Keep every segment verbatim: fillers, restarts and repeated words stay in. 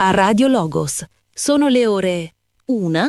a Radio Logos. Sono le ore una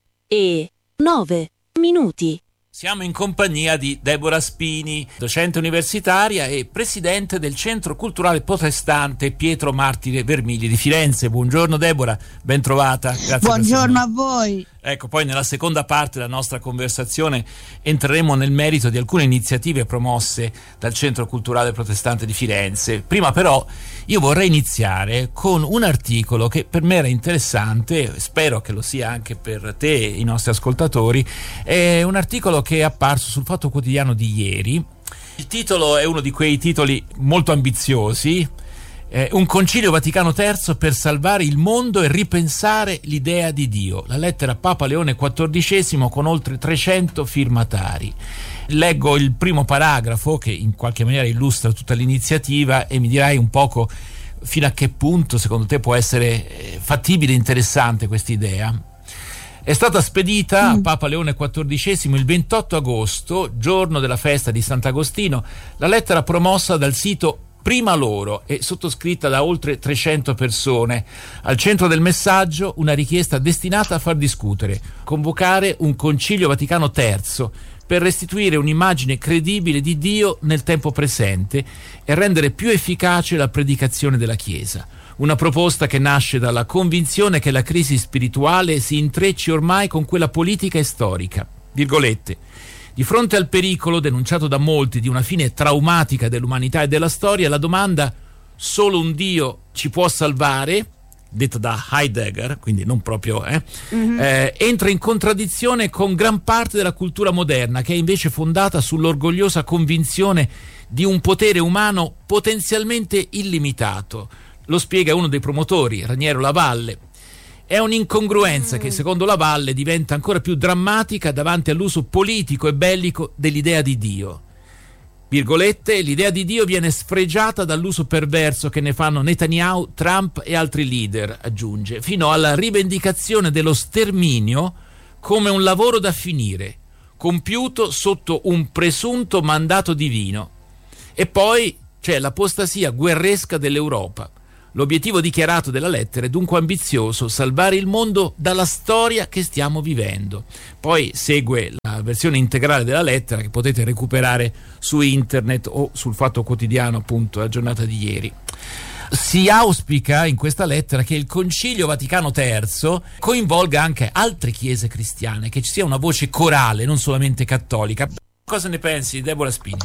e nove minuti. Siamo in compagnia di Deborah Spini, docente universitaria e presidente del Centro Culturale Protestante Pietro Martire Vermigli di Firenze. Buongiorno Deborah, ben trovata. Grazie. Buongiorno a voi. Ecco, poi nella seconda parte della nostra conversazione entreremo nel merito di alcune iniziative promosse dal Centro Culturale Protestante di Firenze. Prima però io vorrei iniziare con un articolo che per me era interessante, spero che lo sia anche per te e i nostri ascoltatori. È un articolo che è apparso sul Fatto Quotidiano di ieri. Il titolo è uno di quei titoli molto ambiziosi, eh, un concilio Vaticano terzo per salvare il mondo e ripensare l'idea di Dio, la lettera Papa Leone quattordicesimo con oltre trecento firmatari. Leggo il primo paragrafo che in qualche maniera illustra tutta l'iniziativa e mi dirai un poco fino a che punto secondo te può essere fattibile e interessante questa idea. È stata spedita a Papa Leone quattordicesimo il ventotto agosto, giorno della festa di Sant'Agostino, la lettera promossa dal sito Prima Loro e sottoscritta da oltre trecento persone. Al centro del messaggio una richiesta destinata a far discutere, convocare un Concilio Vaticano terzo per restituire un'immagine credibile di Dio nel tempo presente e rendere più efficace la predicazione della Chiesa. Una proposta che nasce dalla convinzione che la crisi spirituale si intrecci ormai con quella politica e storica. Virgolette. Di fronte al pericolo denunciato da molti di una fine traumatica dell'umanità e della storia, la domanda "solo un Dio ci può salvare?", detta da Heidegger, quindi non proprio, eh, mm-hmm. eh, entra in contraddizione con gran parte della cultura moderna, che è invece fondata sull'orgogliosa convinzione di un potere umano potenzialmente illimitato. Lo spiega uno dei promotori, Raniero Lavalle. È un'incongruenza che secondo Lavalle diventa ancora più drammatica davanti all'uso politico e bellico dell'idea di Dio. Virgolette, l'idea di Dio viene sfregiata dall'uso perverso che ne fanno Netanyahu, Trump e altri leader, aggiunge, fino alla rivendicazione dello sterminio come un lavoro da finire, compiuto sotto un presunto mandato divino. E poi c'è l'apostasia guerresca dell'Europa. L'obiettivo dichiarato della lettera è dunque ambizioso: salvare il mondo dalla storia che stiamo vivendo. Poi segue la versione integrale della lettera che potete recuperare su internet o sul Fatto Quotidiano, appunto, la giornata di ieri. Si auspica in questa lettera che il Concilio Vaticano terzo coinvolga anche altre chiese cristiane, che ci sia una voce corale, non solamente cattolica. Cosa ne pensi, Deborah Spini?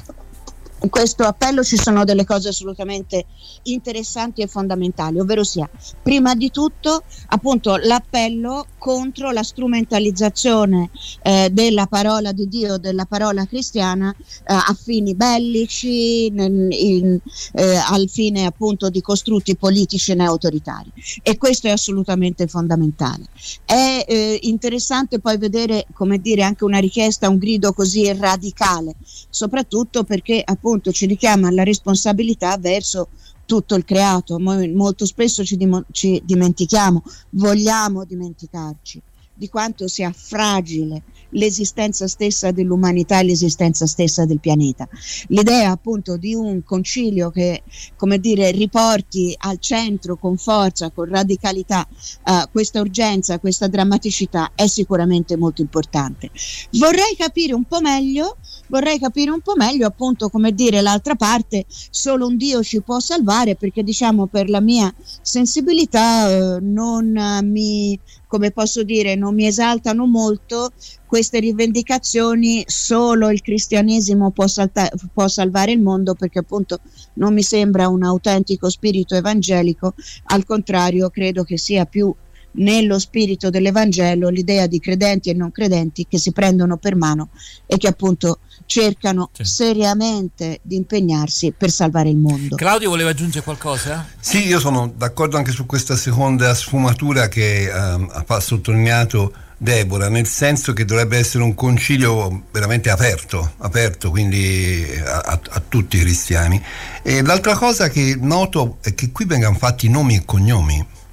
In questo appello ci sono delle cose assolutamente interessanti e fondamentali, ovvero sia, prima di tutto, appunto, l'appello contro la strumentalizzazione eh, della parola di Dio, della parola cristiana, eh, a fini bellici, nel, in, eh, al fine appunto di costrutti politici né autoritari, e questo è assolutamente fondamentale. È eh, interessante poi vedere, come dire, anche una richiesta, un grido così radicale, soprattutto perché appunto ci richiama alla responsabilità verso tutto il creato. Molto spesso ci, dim- ci dimentichiamo, vogliamo dimenticarci di quanto sia fragile l'esistenza stessa dell'umanità e l'esistenza stessa del pianeta. L'idea appunto di un concilio che, come dire, riporti al centro con forza, con radicalità uh, questa urgenza, questa drammaticità è sicuramente molto importante. Vorrei capire un po' meglio, vorrei capire un po' meglio appunto, come dire, l'altra parte, solo un Dio ci può salvare, perché diciamo per la mia sensibilità uh, non uh, mi come posso dire, non mi esaltano molto queste rivendicazioni, solo il cristianesimo può, salta- può salvare il mondo, perché appunto non mi sembra un autentico spirito evangelico. Al contrario, credo che sia più nello spirito dell'Evangelo l'idea di credenti e non credenti che si prendono per mano e che appunto cercano sì. seriamente di impegnarsi per salvare il mondo. Claudio voleva aggiungere qualcosa? Sì, io sono d'accordo anche su questa seconda sfumatura che um, ha sottolineato Deborah, nel senso che dovrebbe essere un concilio veramente aperto, aperto quindi a, a, a tutti i cristiani. E l'altra cosa che noto è che qui vengano fatti nomi e cognomi.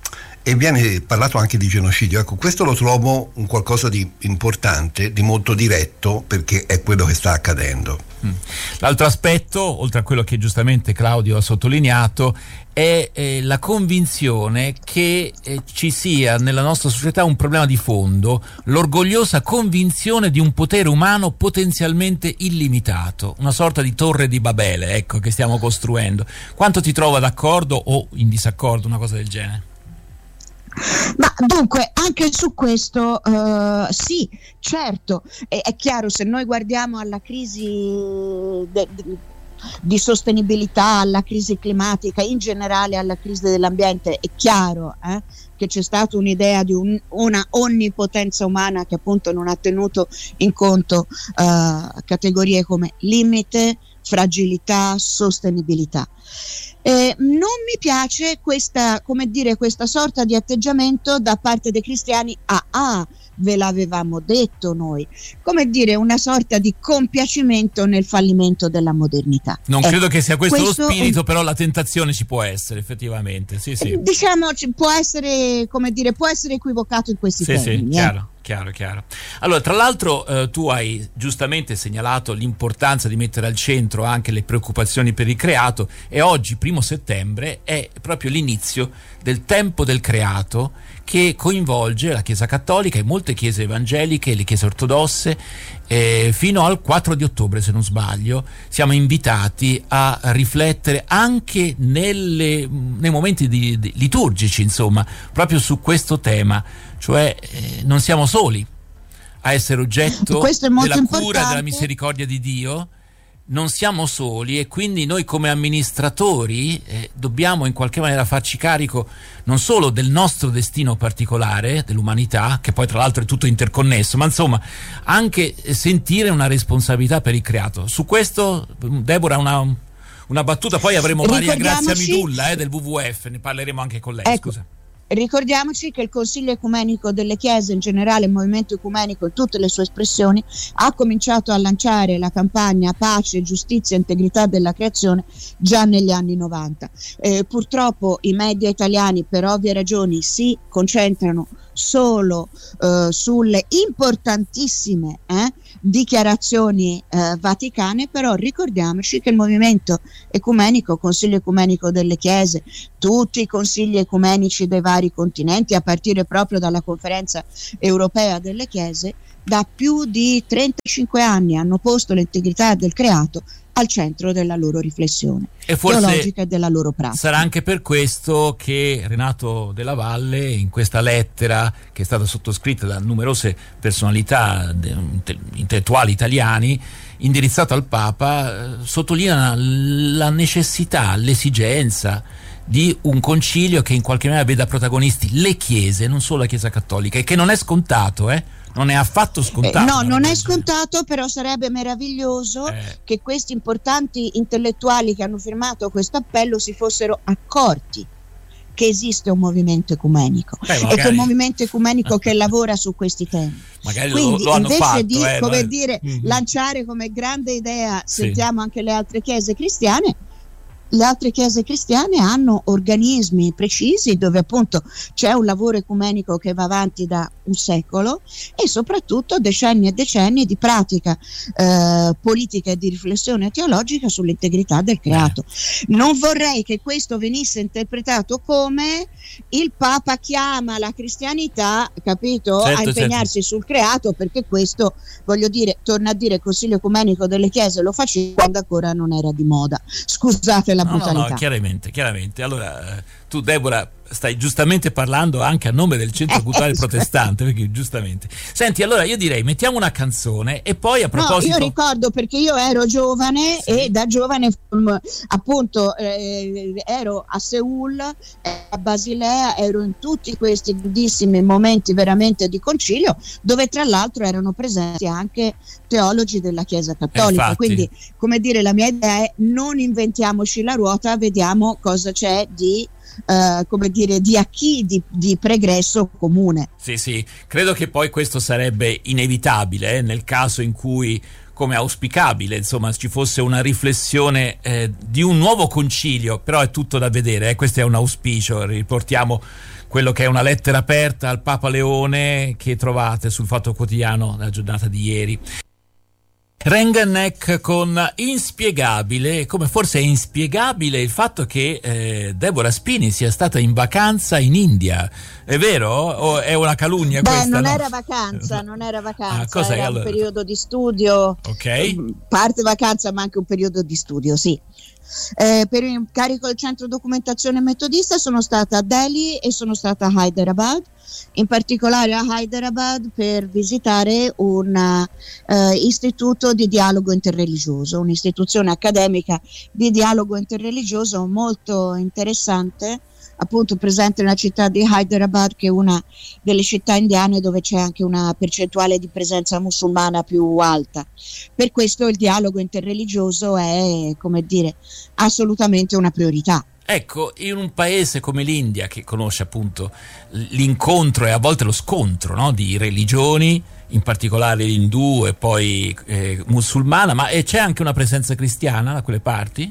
e viene parlato anche di genocidio. Ecco, questo lo trovo un qualcosa di importante, di molto diretto, perché è quello che sta accadendo. L'altro aspetto, oltre a quello che giustamente Claudio ha sottolineato, è eh, la convinzione che eh, ci sia nella nostra società un problema di fondo, l'orgogliosa convinzione di un potere umano potenzialmente illimitato, una sorta di torre di Babele, ecco, che stiamo costruendo. Quanto ti trova d'accordo o in disaccordo una cosa del genere? Ma dunque anche su questo uh, sì, certo, è, è chiaro, se noi guardiamo alla crisi de, de, di sostenibilità, alla crisi climatica, in generale alla crisi dell'ambiente, è chiaro eh, che c'è stata un'idea di un, una onnipotenza umana che appunto non ha tenuto in conto uh, categorie come limite, fragilità, sostenibilità. Eh, non mi piace questa, come dire, questa sorta di atteggiamento da parte dei cristiani. Ah, ah, ve l'avevamo detto noi, come dire, una sorta di compiacimento nel fallimento della modernità. Non eh, credo che sia questo, questo lo spirito, è, però la tentazione ci può essere effettivamente. Sì, sì. Diciamo, può essere, come dire, può essere equivocato in questi sì, termini. Sì, eh. chiaro. Chiaro, chiaro. Allora, tra l'altro eh, tu hai giustamente segnalato l'importanza di mettere al centro anche le preoccupazioni per il creato, e oggi, primo settembre, è proprio l'inizio del tempo del creato, che coinvolge la Chiesa Cattolica e molte chiese evangeliche, le chiese ortodosse. Eh, fino al quattro di ottobre, se non sbaglio, siamo invitati a riflettere anche nelle, nei momenti di, di, liturgici, insomma, proprio su questo tema, cioè eh, non siamo soli a essere oggetto della importante. Cura, della misericordia di Dio, non siamo soli, e quindi noi come amministratori eh, dobbiamo in qualche maniera farci carico non solo del nostro destino particolare, dell'umanità, che poi tra l'altro è tutto interconnesso, ma insomma anche sentire una responsabilità per il creato. Su questo, Deborah, una, una battuta, poi avremo Maria Grazia Midulla eh, del W W F, ne parleremo anche con lei. Ecco. Scusa. Ricordiamoci che il Consiglio Ecumenico delle Chiese, in generale il movimento ecumenico in tutte le sue espressioni, ha cominciato a lanciare la campagna Pace, Giustizia e Integrità della Creazione già negli anni novanta. Eh, purtroppo i media italiani, per ovvie ragioni, si concentrano solo eh, sulle importantissime eh, dichiarazioni eh, vaticane, però ricordiamoci che il movimento ecumenico, Consiglio Ecumenico delle Chiese, tutti i consigli ecumenici dei vari continenti, a partire proprio dalla Conferenza Europea delle Chiese, da più di trentacinque anni hanno posto l'integrità del creato al centro della loro riflessione e forse teologica e della loro pratica. Sarà anche per questo che Renato Della Valle, in questa lettera che è stata sottoscritta da numerose personalità intellettuali italiani, indirizzata al Papa, sottolinea la necessità, l'esigenza di un concilio che in qualche maniera veda protagonisti le chiese, non solo la Chiesa Cattolica, e che non è scontato, eh? Non è affatto scontato. Eh, no, non è scontato, però sarebbe meraviglioso eh. che questi importanti intellettuali che hanno firmato questo appello si fossero accorti che esiste un movimento ecumenico Beh, magari... e che è un movimento ecumenico che lavora su questi temi. Magari Quindi lo, lo invece fatto, di eh, come no? dire, mm-hmm. lanciare come grande idea, sì. sentiamo anche le altre chiese cristiane. Le altre chiese cristiane hanno organismi precisi dove appunto c'è un lavoro ecumenico che va avanti da un secolo, e soprattutto decenni e decenni di pratica eh, politica e di riflessione teologica sull'integrità del creato. Non vorrei che questo venisse interpretato come il Papa chiama la cristianità, capito, certo, a impegnarsi certo. sul creato, perché questo, voglio dire, torna a dire, il Consiglio Ecumenico delle Chiese lo faceva quando ancora non era di moda. Scusate la no, brutalità. no, no, chiaramente, chiaramente. Allora, tu, Deborah, stai giustamente parlando anche a nome del Centro Culturale Protestante, perché giustamente. Senti, allora io direi mettiamo una canzone e poi a proposito. No, io ricordo, perché io ero giovane sì. e da giovane appunto eh, ero a Seul, a Basilea, ero in tutti questi grandissimi momenti veramente di concilio, dove tra l'altro erano presenti anche teologi della Chiesa Cattolica. Eh, Quindi, come dire, la mia idea è: non inventiamoci la ruota, vediamo cosa c'è di Uh, come dire, di acquis, di, di pregresso comune. Sì, sì, credo che poi questo sarebbe inevitabile eh, nel caso in cui come auspicabile, insomma, ci fosse una riflessione eh, di un nuovo concilio, però è tutto da vedere, eh. Questo è un auspicio, riportiamo quello che è una lettera aperta al Papa Leone che trovate sul Fatto Quotidiano la giornata di ieri. Renganek con Inspiegabile, come forse è inspiegabile il fatto che eh, Deborah Spini sia stata in vacanza in India, è vero? O è una calunnia? Beh, questa? non No? era vacanza, non era vacanza, ah, cos'è, era allora? un periodo di studio, ok, parte vacanza ma anche un periodo di studio, sì. Eh, per incarico del centro documentazione metodista sono stata a Delhi e sono stata a Hyderabad, in particolare a Hyderabad per visitare un uh, istituto di dialogo interreligioso, un'istituzione accademica di dialogo interreligioso molto interessante, appunto presente nella città di Hyderabad, che è una delle città indiane dove c'è anche una percentuale di presenza musulmana più alta. Per questo il dialogo interreligioso è, come dire, assolutamente una priorità. Ecco, in un paese come l'India, che conosce appunto l'incontro e a volte lo scontro, no, di religioni, in particolare l'indù e poi eh, musulmana, ma e c'è anche una presenza cristiana da quelle parti?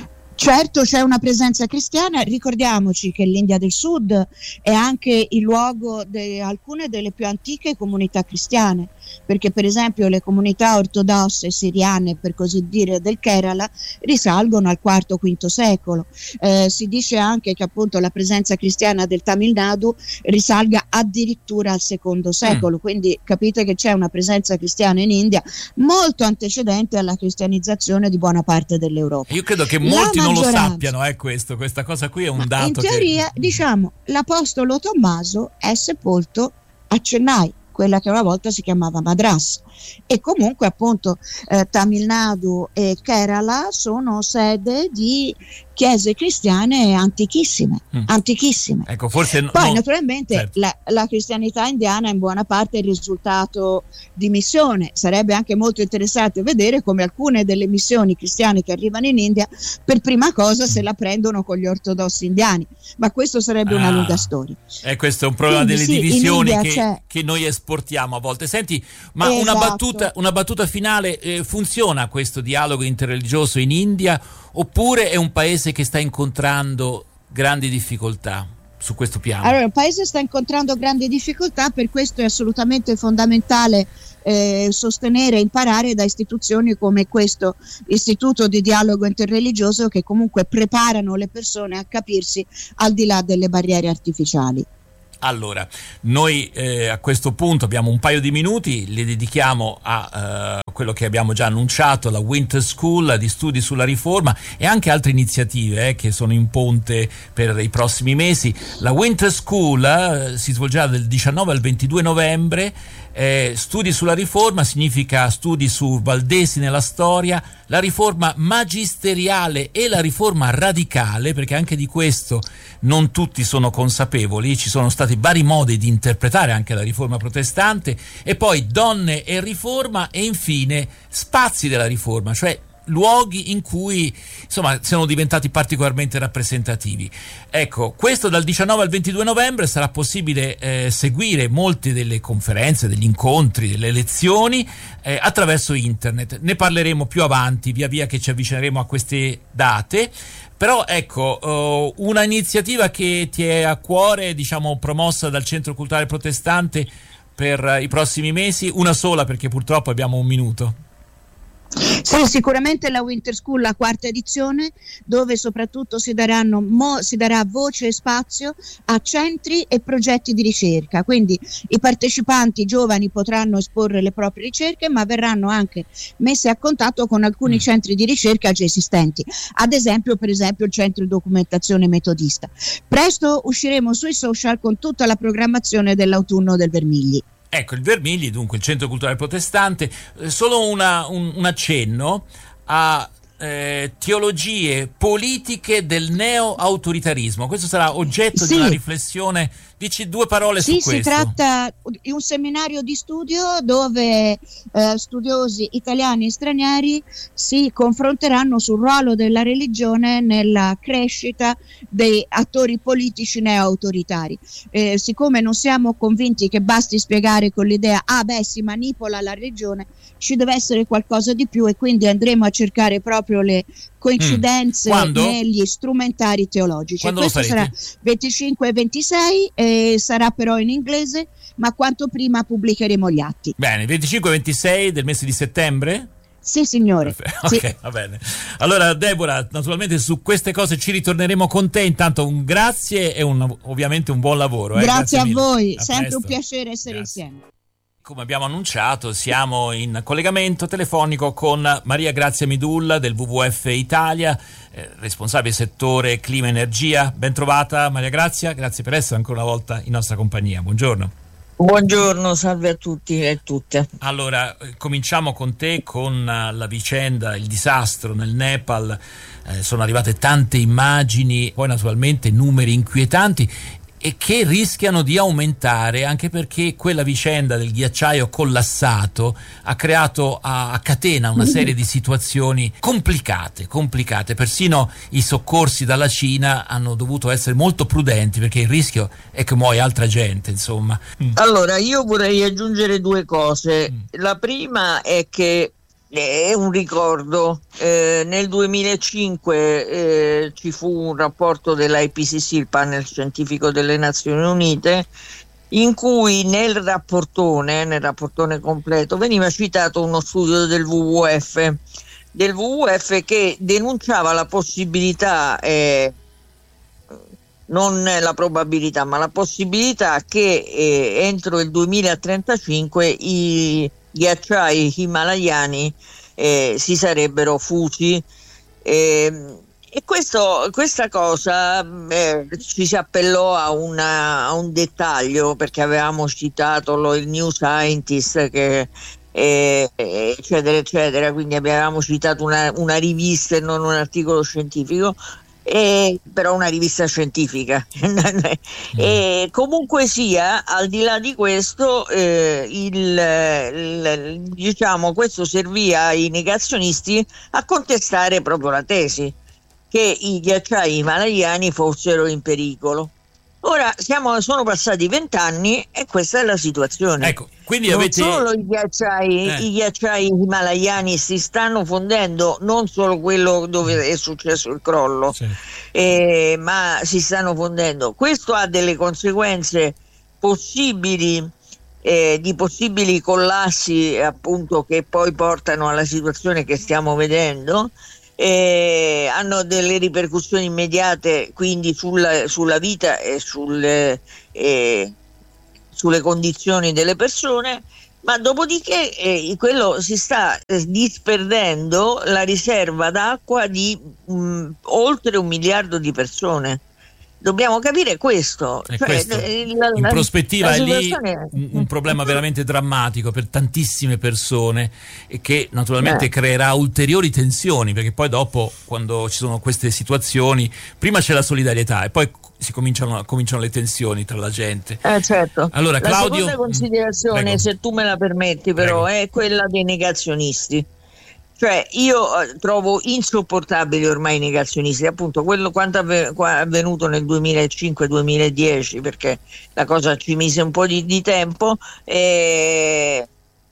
Certo, c'è una presenza cristiana, ricordiamoci che l'India del Sud è anche il luogo di alcune delle più antiche comunità cristiane, perché per esempio le comunità ortodosse siriane, per così dire, del Kerala risalgono al quarto quinto secolo. Eh, si dice anche che appunto la presenza cristiana del Tamil Nadu risalga addirittura al secondo secolo, mm. quindi capite che c'è una presenza cristiana in India molto antecedente alla cristianizzazione di buona parte dell'Europa. Io credo che molti non lo sappiano, eh, questo, questa cosa qui è un Ma dato. In teoria, che... diciamo, l'apostolo Tommaso è sepolto a Chennai, quella che una volta si chiamava Madras, e comunque appunto eh, Tamil Nadu e Kerala sono sede di chiese cristiane antichissime, mm. antichissime. Ecco, forse Poi no, naturalmente certo. la, la cristianità indiana è in buona parte il risultato di missione. Sarebbe anche molto interessante vedere come alcune delle missioni cristiane che arrivano in India per prima cosa se la prendono con gli ortodossi indiani, ma questo sarebbe ah, una lunga storia. E questo è un problema Quindi, delle sì, divisioni che, che noi esportiamo a volte. Senti, ma esatto. una battuta, una battuta finale, eh, funziona questo dialogo interreligioso in India oppure è un paese che sta incontrando grandi difficoltà su questo piano? Allora, il paese sta incontrando grandi difficoltà, per questo è assolutamente fondamentale eh, sostenere e imparare da istituzioni come questo istituto di dialogo interreligioso, che comunque preparano le persone a capirsi al di là delle barriere artificiali. Allora, noi eh, a questo punto abbiamo un paio di minuti, li dedichiamo a uh, quello che abbiamo già annunciato, la Winter School di studi sulla riforma e anche altre iniziative eh, che sono in ponte per i prossimi mesi. La Winter School eh, si svolgerà dal diciannove al ventidue novembre. Eh, studi sulla riforma significa studi su Valdesi nella storia, la riforma magisteriale e la riforma radicale, perché anche di questo non tutti sono consapevoli, ci sono stati vari modi di interpretare anche la riforma protestante, e poi donne e riforma, e infine spazi della riforma, cioè luoghi in cui insomma sono diventati particolarmente rappresentativi. Ecco, questo dal diciannove al ventidue novembre sarà possibile eh, seguire molte delle conferenze, degli incontri, delle lezioni eh, attraverso internet. Ne parleremo più avanti, via via che ci avvicineremo a queste date. Però ecco, uh, una iniziativa che ti è a cuore, diciamo promossa dal Centro Culturale Protestante per uh, i prossimi mesi, una sola perché purtroppo abbiamo un minuto. Sì, sicuramente la Winter School, la quarta edizione, dove soprattutto si daranno mo, si darà voce e spazio a centri e progetti di ricerca, quindi i partecipanti giovani potranno esporre le proprie ricerche, ma verranno anche messi a contatto con alcuni mm. centri di ricerca già esistenti, ad esempio per esempio il centro di documentazione metodista. Presto usciremo sui social con tutta la programmazione dell'autunno del Vermigli. Ecco, il Vermigli, dunque il Centro Culturale Protestante, eh, solo una, un, un accenno a eh, teologie politiche del neo-autoritarismo. Questo sarà oggetto sì. di una riflessione. Dici due parole sì, su questo. Sì, si tratta di un seminario di studio dove eh, studiosi italiani e stranieri si confronteranno sul ruolo della religione nella crescita dei attori politici neo-autoritari. Eh, siccome non siamo convinti che basti spiegare con l'idea ah beh si manipola la religione, ci deve essere qualcosa di più, e quindi andremo a cercare proprio le coincidenze mm. negli strumentari teologici. Quando Questo sarà venticinque e ventisei, e sarà però in inglese, ma quanto prima pubblicheremo gli atti. Bene, venticinque e ventisei del mese di settembre? Sì, signore. Ok, sì. Va bene. Allora, Deborah, naturalmente su queste cose ci ritorneremo con te. Intanto un grazie e un, ovviamente un buon lavoro. Eh? Grazie, grazie a voi, a sempre presto. Un piacere essere grazie. insieme. Come abbiamo annunciato, siamo in collegamento telefonico con Maria Grazia Midulla del W W F Italia, eh, responsabile settore clima e energia. Ben trovata Maria Grazia, grazie per essere ancora una volta in nostra compagnia. Buongiorno. Buongiorno, salve a tutti e tutte. Allora, eh, cominciamo con te, con uh, la vicenda, il disastro nel Nepal. Eh, sono arrivate tante immagini, poi naturalmente numeri inquietanti e che rischiano di aumentare, anche perché quella vicenda del ghiacciaio collassato ha creato a, a catena una serie di situazioni complicate, complicate. Persino i soccorsi dalla Cina hanno dovuto essere molto prudenti, perché il rischio è che muoia altra gente, insomma. Mm. Allora, io vorrei aggiungere due cose. Mm. La prima è che è un ricordo, eh, nel duemilacinque eh, ci fu un rapporto dell'I P C C, il panel scientifico delle Nazioni Unite, in cui nel rapportone, nel rapportone completo veniva citato uno studio del W W F, del W W F che denunciava la possibilità, eh, non la probabilità, ma la possibilità che eh, entro il duemilatrentacinque i ghiacciai himalayani eh, si sarebbero fusi, eh, e questo, questa cosa eh, ci si appellò a, una, a un dettaglio, perché avevamo citato lo, il New Scientist che, eh, eccetera eccetera, quindi avevamo citato una, una rivista e non un articolo scientifico. Eh, però una rivista scientifica. E comunque sia, al di là di questo, eh, il, il, diciamo, questo servì ai negazionisti a contestare proprio la tesi che i ghiacciai himalayani fossero in pericolo. Ora siamo, sono passati vent'anni e questa è la situazione. Ecco, quindi non avete... solo i ghiacciai, eh. i ghiacciai himalayani si stanno fondendo, non solo quello dove è successo il crollo, sì. eh, ma si stanno fondendo. Questo ha delle conseguenze possibili, eh, di possibili collassi, appunto, che poi portano alla situazione che stiamo vedendo. Eh, hanno delle ripercussioni immediate quindi sulla, sulla vita e sulle, eh, sulle condizioni delle persone, ma dopodiché eh, quello si sta eh, disperdendo la riserva d'acqua di mh, oltre un miliardo di persone. Dobbiamo capire questo, cioè, questo la, in la, prospettiva la è lì è... un, un problema veramente drammatico per tantissime persone, e che naturalmente eh. creerà ulteriori tensioni, perché poi dopo, quando ci sono queste situazioni, prima c'è la solidarietà e poi si cominciano, cominciano le tensioni tra la gente. Eh, certo. Allora, la Claudio, seconda considerazione, prego. se tu me la permetti, però, prego. È quella dei negazionisti. Cioè, io eh, trovo insopportabili ormai i negazionisti, appunto quello quanto è avvenuto nel duemilacinque duemiladieci, perché la cosa ci mise un po' di, di tempo, eh,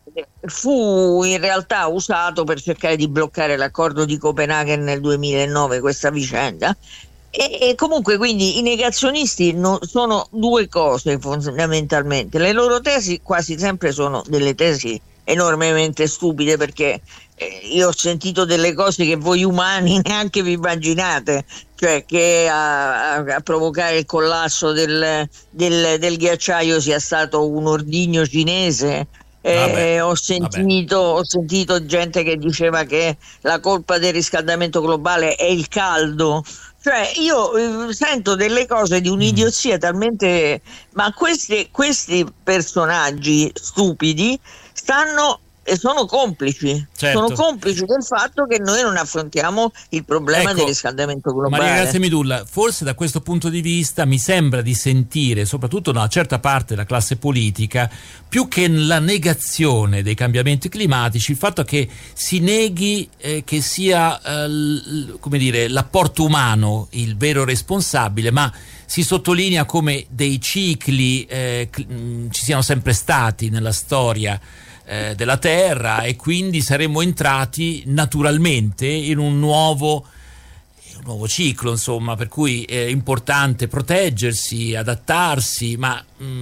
fu in realtà usato per cercare di bloccare l'accordo di Copenaghen nel duemilanove, questa vicenda. E, e comunque, quindi, i negazionisti no, sono due cose fondamentalmente. Le loro tesi quasi sempre sono delle tesi enormemente stupide, perché eh, io ho sentito delle cose che voi umani neanche vi immaginate, cioè che a, a, a provocare il collasso del, del, del ghiacciaio sia stato un ordigno cinese. Eh, vabbè, ho, sentito, ho sentito gente che diceva che la colpa del riscaldamento globale è il caldo. Cioè, io eh, sento delle cose di un'idiozia mm. talmente, ma questi, questi personaggi stupidi stanno e sono complici, certo. sono complici del fatto che noi non affrontiamo il problema ecco, del riscaldamento globale. Maria Grazia Midulla, forse da questo punto di vista mi sembra di sentire, soprattutto da una certa parte della classe politica, più che la negazione dei cambiamenti climatici, il fatto che si neghi eh, che sia eh, l, come dire, l'apporto umano il vero responsabile, ma si sottolinea come dei cicli eh, cl- ci siano sempre stati nella storia eh, della Terra, e quindi saremmo entrati naturalmente in un nuovo, un nuovo ciclo, insomma, per cui è importante proteggersi, adattarsi, ma,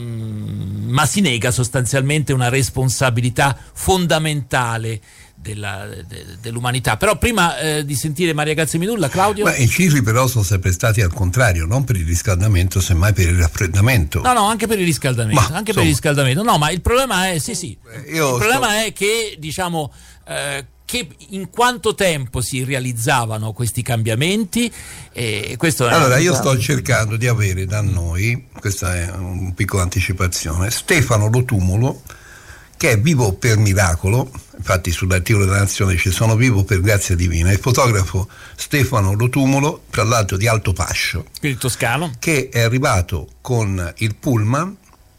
mm, ma si nega sostanzialmente una responsabilità fondamentale Della, de, dell'umanità. Però prima eh, di sentire Maria Grazia Midulla, Claudio. Ma i cicli però sono sempre stati al contrario, non per il riscaldamento, semmai per il raffreddamento. No, no, anche per il riscaldamento, ma, anche insomma, per il riscaldamento. No, ma il problema è sì, sì. Io il problema sto... è che, diciamo, eh, che in quanto tempo si realizzavano questi cambiamenti? E questo è allora, io sto cercando di avere da noi, questa è una piccola anticipazione, Stefano Lo Tumulo, che è vivo per miracolo. Infatti sull'articolo della Nazione dice: sono vivo per grazia divina. Il fotografo Stefano Lo Tumulo, tra l'altro di Alto Pascio, il toscano, che è arrivato con il pullman,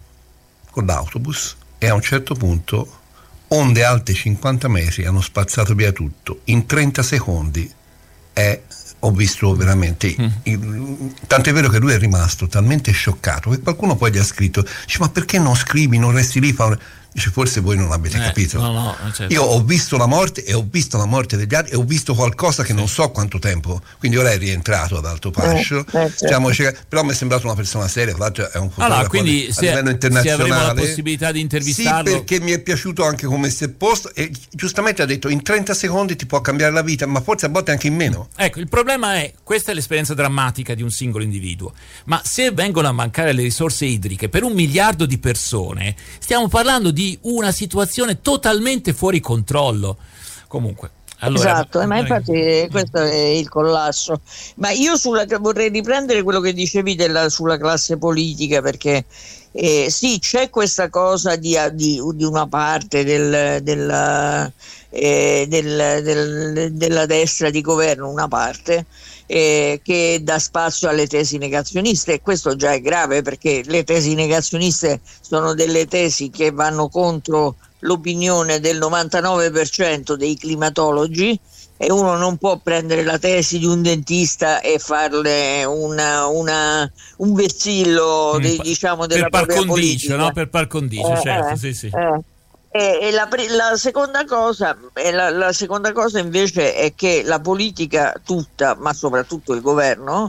con l'autobus, e a un certo punto onde alte cinquanta metri hanno spazzato via tutto. In trenta secondi è, ho visto veramente mm. il, tanto è vero che lui è rimasto talmente scioccato che qualcuno poi gli ha scritto, dice: ma perché non scrivi, non resti lì? Fa... Dice: forse voi non avete eh, capito. No, no, certo. Io ho visto la morte e ho visto la morte degli altri e ho visto qualcosa che sì. non so quanto tempo. Quindi ora è rientrato ad Alto Pascio. Eh, eh, certo. Stiamo, però mi è sembrato una persona seria. Tra l'altro è un fotografo allora, quindi a livello internazionale. Se avremo la possibilità di intervistarlo. Sì, perché mi è piaciuto anche come si è posto e giustamente ha detto: in trenta secondi ti può cambiare la vita, ma forse a volte anche in meno. Ecco, il problema è, questa è l'esperienza drammatica di un singolo individuo, ma se vengono a mancare le risorse idriche per un miliardo di persone, stiamo parlando di una situazione totalmente fuori controllo. Comunque, allora, esatto, ma infatti questo è il collasso. Ma io sulla, vorrei riprendere quello che dicevi della, sulla classe politica, perché eh, sì, c'è questa cosa di, di, di una parte del, del, eh, del, del, della destra di governo, una parte Eh, che dà spazio alle tesi negazioniste, e questo già è grave, perché le tesi negazioniste sono delle tesi che vanno contro l'opinione del novantanove per cento dei climatologi, e uno non può prendere la tesi di un dentista e farle una, una, un vessillo di, diciamo della per propria par condicio, politica. no? Per par condicio, eh, certo, eh, sì, sì. Eh. E, e la, la seconda cosa, e la, la seconda cosa invece è che la politica tutta, ma soprattutto il governo,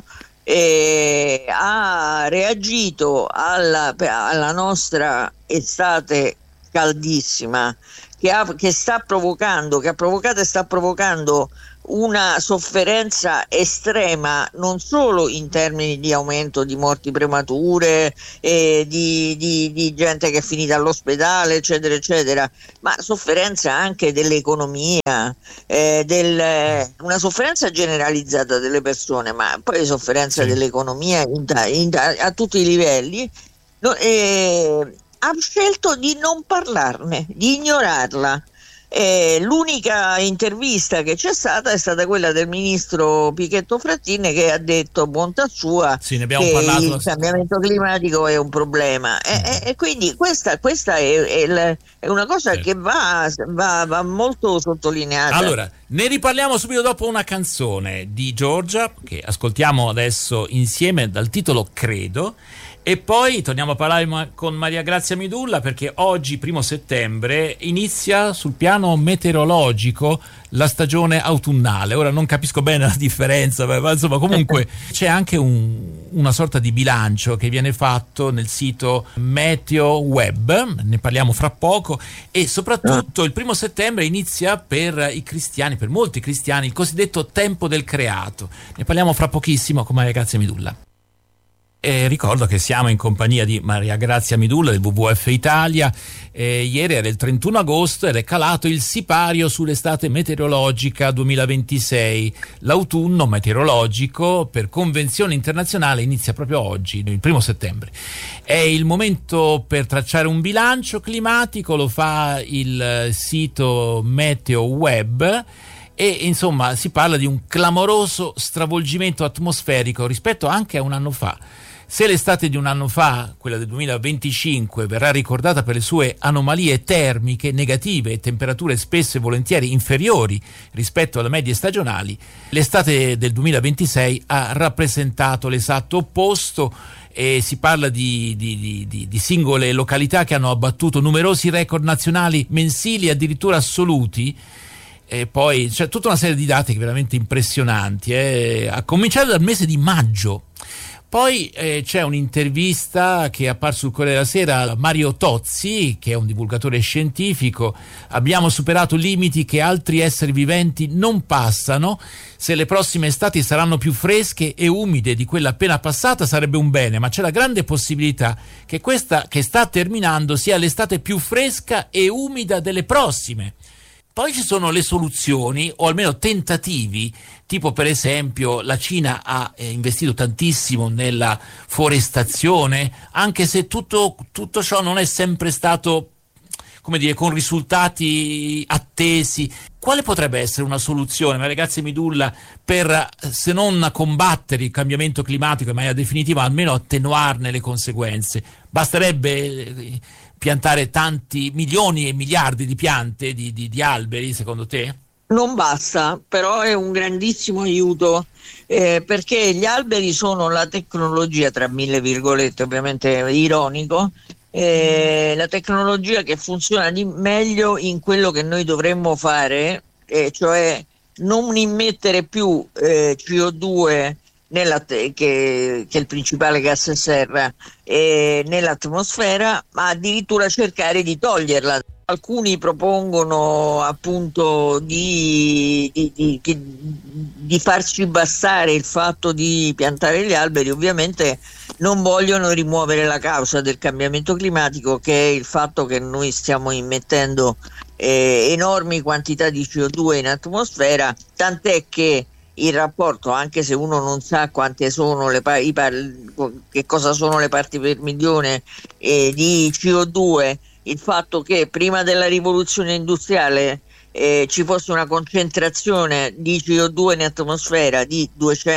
eh, ha reagito alla, alla nostra estate caldissima, che, ha, che sta provocando, che ha provocato e sta provocando una sofferenza estrema, non solo in termini di aumento di morti premature, eh, di, di, di gente che è finita all'ospedale, eccetera eccetera, ma sofferenza anche dell'economia, eh, del, una sofferenza generalizzata delle persone, ma poi sofferenza sì. dell'economia in, in, a tutti i livelli. No, eh, ha scelto di non parlarne, di ignorarla. Eh, l'unica intervista che c'è stata è stata quella del ministro Pichetto Frattini, che ha detto, bontà sua, sì, ne abbiamo che parlato il cambiamento climatico è un problema, e, e, e quindi questa, questa è, è, è una cosa certo. che va, va, va molto sottolineata. Allora, ne riparliamo subito dopo una canzone di Giorgia che ascoltiamo adesso insieme, dal titolo Credo. E poi torniamo a parlare con Maria Grazia Midulla, perché oggi, primo settembre, inizia sul piano meteorologico la stagione autunnale. Ora non capisco bene la differenza, ma insomma comunque c'è anche un, una sorta di bilancio che viene fatto nel sito Meteo Web, ne parliamo fra poco, e soprattutto il primo settembre inizia per i cristiani, per molti cristiani, il cosiddetto tempo del creato. Ne parliamo fra pochissimo con Maria Grazia Midulla. E ricordo che siamo in compagnia di Maria Grazia Midulla del W W F Italia. E ieri era il trentuno agosto ed è calato il sipario sull'estate meteorologica duemilaventisei. L'autunno meteorologico per convenzione internazionale inizia proprio oggi, il primo settembre. È il momento per tracciare un bilancio climatico, lo fa il sito Meteo Web. E insomma si parla di un clamoroso stravolgimento atmosferico rispetto anche a un anno fa. Se l'estate di un anno fa, quella del duemilaventicinque, verrà ricordata per le sue anomalie termiche negative e temperature spesso e volentieri inferiori rispetto alle medie stagionali, l'estate del duemilaventisei ha rappresentato l'esatto opposto. E si parla di, di, di, di singole località che hanno abbattuto numerosi record nazionali mensili, addirittura assoluti. E poi c'è tutta una serie di dati veramente impressionanti, eh? A cominciare dal mese di maggio. Poi eh, c'è un'intervista che è apparsa sul Corriere della Sera a Mario Tozzi, che è un divulgatore scientifico. Abbiamo superato limiti che altri esseri viventi non passano. Se le prossime estati saranno più fresche e umide di quella appena passata sarebbe un bene, ma c'è la grande possibilità che questa che sta terminando sia l'estate più fresca e umida delle prossime. Poi ci sono le soluzioni, o almeno tentativi, tipo per esempio la Cina ha eh, investito tantissimo nella forestazione, anche se tutto, tutto ciò non è sempre stato, come dire, con risultati attesi. Quale potrebbe essere una soluzione, Maria Grazia Midulla, per, se non combattere il cambiamento climatico in maniera definitiva, almeno attenuarne le conseguenze? Basterebbe eh, piantare tanti milioni e miliardi di piante, di, di, di alberi, secondo te? Non basta, però è un grandissimo aiuto, eh, perché gli alberi sono la tecnologia, tra mille virgolette, ovviamente ironico, eh, la tecnologia che funziona di meglio in quello che noi dovremmo fare, eh, cioè non immettere più eh, C O due Nella, che, che è il principale gas serra eh, nell'atmosfera, ma addirittura cercare di toglierla. Alcuni propongono appunto di, di, di, di farci bastare il fatto di piantare gli alberi. Ovviamente non vogliono rimuovere la causa del cambiamento climatico, che è il fatto che noi stiamo immettendo eh, enormi quantità di C O due in atmosfera, tant'è che il rapporto, anche se uno non sa quante sono le pa- i par- che cosa sono le parti per milione eh, di C O due, il fatto che prima della rivoluzione industriale eh, ci fosse una concentrazione di C O due in atmosfera di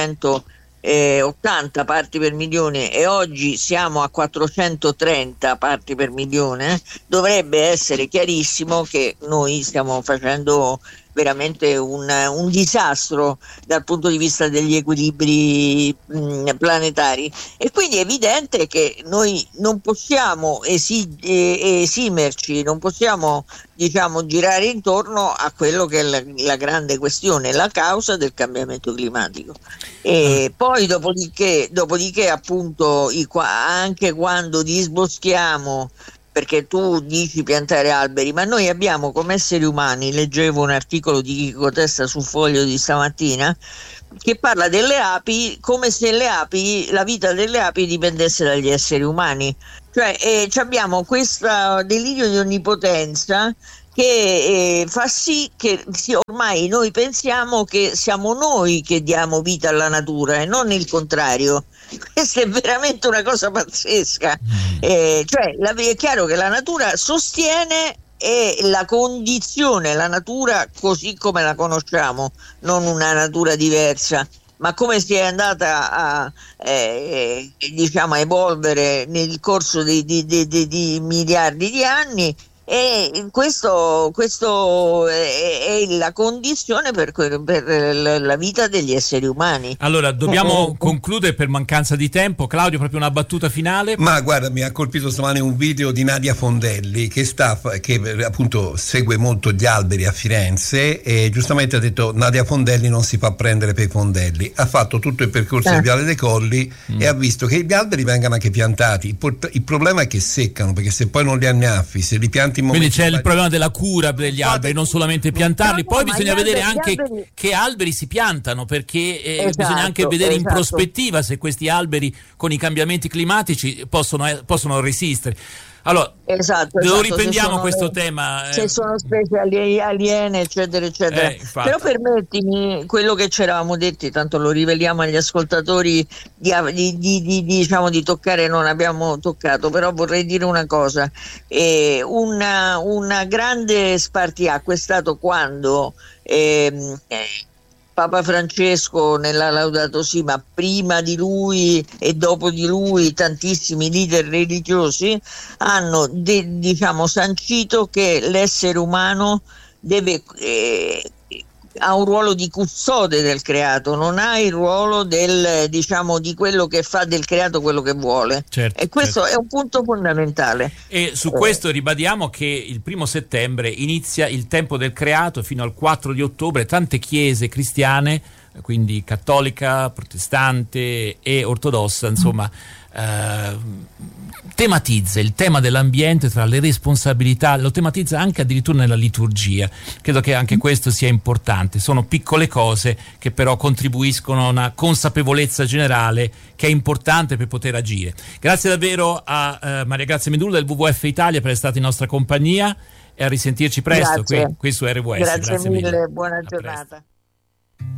duecentottanta parti per milione e oggi siamo a quattrocentotrenta parti per milione, dovrebbe essere chiarissimo che noi stiamo facendo veramente un, un disastro dal punto di vista degli equilibri mh, planetari, e quindi è evidente che noi non possiamo esi- esimerci, non possiamo diciamo girare intorno a quello che è la, la grande questione, la causa del cambiamento climatico. E poi dopodiché, dopodiché appunto i, anche quando disboschiamo, perché tu dici piantare alberi, ma noi abbiamo come esseri umani, leggevo un articolo di Chico Testa sul Foglio di stamattina che parla delle api come se le api, la vita delle api dipendesse dagli esseri umani, cioè eh, abbiamo questo delirio di onnipotenza che eh, fa sì che sì, ormai noi pensiamo che siamo noi che diamo vita alla natura e non il contrario. Questa è veramente una cosa pazzesca, eh, cioè la, è chiaro che la natura sostiene e la condizione, la natura così come la conosciamo, non una natura diversa, ma come si è andata a eh, diciamo a evolvere nel corso di, di, di, di, di miliardi di anni. E questo, questo è, è la condizione per, per la vita degli esseri umani. Allora dobbiamo concludere per mancanza di tempo. Claudio, proprio una battuta finale? Ma guarda, mi ha colpito stamane un video di Nadia Fondelli che sta che appunto segue molto gli alberi a Firenze e giustamente ha detto: Nadia Fondelli non si fa prendere per i fondelli. Ha fatto tutto il percorso eh. di Viale dei Colli mm. e ha visto che gli alberi vengano anche piantati. Il, port- il problema è che seccano, perché se poi non li annaffi, se li pianti tanti Quindi momenti. c'è il problema della cura degli alberi, non solamente piantarli. Poi ma bisogna gli vedere alberi- anche gli alberi- che alberi si piantano, perché eh, Esatto, bisogna anche vedere in esatto. prospettiva se questi alberi con i cambiamenti climatici possono, eh, possono resistere. Allora, Esatto, lo esatto, riprendiamo se sono questo le- tema. eh. Se sono specie ali- aliene, eccetera, eccetera. Eh, infatti. Però permettimi, quello che ci eravamo detti, tanto lo riveliamo agli ascoltatori, di, di- di- di- diciamo di toccare, non abbiamo toccato, però vorrei dire una cosa. Eh, una, una grande spartiacque è stato quando ehm, eh, Papa Francesco nella Laudato Si, ma prima di lui e dopo di lui tantissimi leader religiosi hanno de- diciamo sancito che l'essere umano deve eh, ha un ruolo di custode del creato, non ha il ruolo del diciamo di quello che fa del creato quello che vuole. Certo, e questo certo. è un punto fondamentale. E su questo ribadiamo che il primo settembre inizia il tempo del creato fino al quattro di ottobre. Tante chiese cristiane, quindi cattolica, protestante e ortodossa, insomma, eh, tematizza il tema dell'ambiente tra le responsabilità, lo tematizza anche addirittura nella liturgia. Credo che anche questo sia importante. Sono piccole cose che però contribuiscono a una consapevolezza generale che è importante per poter agire. Grazie davvero a eh, Maria Grazia Medulla del W W F Italia per essere stata in nostra compagnia, e a risentirci presto qui, Grazie. qui su R W S. Grazie, Grazie mille, mille. buona A presto. giornata.